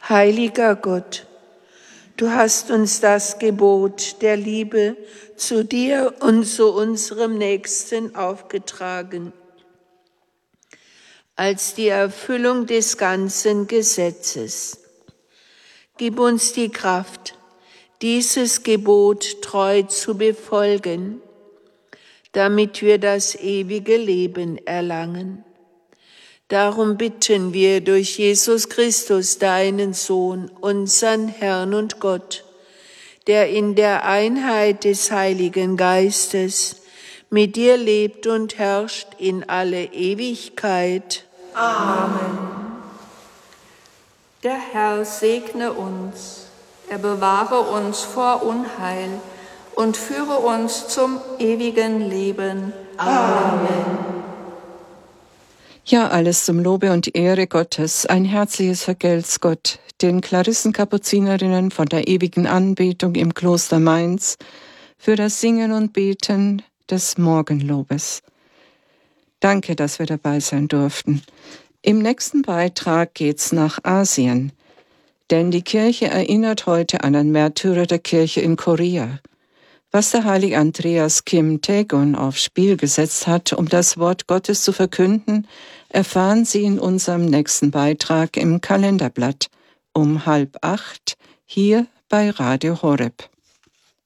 Heiliger Gott, du hast uns das Gebot der Liebe zu dir und zu unserem Nächsten aufgetragen, als die Erfüllung des ganzen Gesetzes. Gib uns die Kraft, dieses Gebot treu zu befolgen, damit wir das ewige Leben erlangen. Darum bitten wir durch Jesus Christus, deinen Sohn, unseren Herrn und Gott, der in der Einheit des Heiligen Geistes mit dir lebt und herrscht in alle Ewigkeit. Amen. Der Herr segne uns, er bewahre uns vor Unheil und führe uns zum ewigen Leben. Amen. Ja, alles zum Lobe und Ehre Gottes. Ein herzliches Vergelt's Gott, den Klarissenkapuzinerinnen von der ewigen Anbetung im Kloster Mainz, für das Singen und Beten des Morgenlobes. Danke, dass wir dabei sein durften. Im nächsten Beitrag geht's nach Asien, denn die Kirche erinnert heute an einen Märtyrer der Kirche in Korea. Was der heilige Andreas Kim Taegon aufs Spiel gesetzt hat, um das Wort Gottes zu verkünden, erfahren Sie in unserem nächsten Beitrag im Kalenderblatt um 7:30 hier bei Radio Horeb.